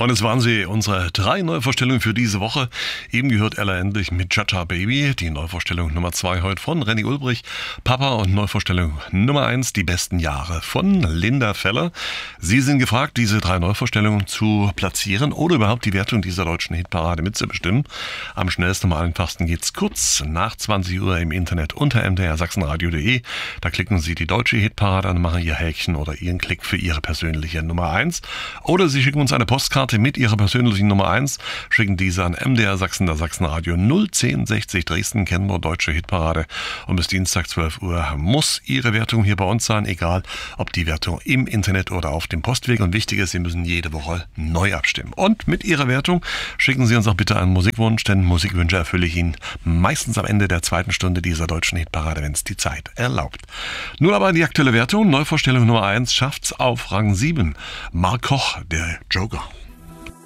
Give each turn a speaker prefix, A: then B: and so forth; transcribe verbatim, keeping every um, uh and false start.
A: Und es waren sie, unsere drei Neuvorstellungen für diese Woche. Eben gehört Ella Endlich mit Cha-Cha Baby, die Neuvorstellung Nummer zwei heute von Renny Ulbrich, Papa, und Neuvorstellung Nummer eins, die besten Jahre von Linda Feller. Sie sind gefragt, diese drei Neuvorstellungen zu platzieren oder überhaupt die Wertung dieser deutschen Hitparade mitzubestimmen. Am schnellsten und am einfachsten geht's kurz nach zwanzig Uhr im Internet unter m d r sachsenradio punkt d e. Da klicken Sie die deutsche Hitparade an, machen Ihr Häkchen oder Ihren Klick für Ihre persönliche Nummer eins. Oder Sie schicken uns eine Postkarte mit Ihrer persönlichen Nummer eins, schicken diese an M D R Sachsen, der Sachsenradio null zehn sechzig Dresden, Kenmore, deutsche Hitparade. Und bis Dienstag zwölf Uhr muss Ihre Wertung hier bei uns sein, egal ob die Wertung im Internet oder auf dem Postweg. Und wichtig ist, Sie müssen jede Woche neu abstimmen. Und mit Ihrer Wertung schicken Sie uns auch bitte einen Musikwunsch, denn Musikwünsche erfülle ich Ihnen meistens am Ende der zweiten Stunde dieser deutschen Hitparade, wenn es die Zeit erlaubt. Nun aber die aktuelle Wertung. Neuvorstellung Nummer eins schafft's auf Rang sieben. Mark Koch, der Joker.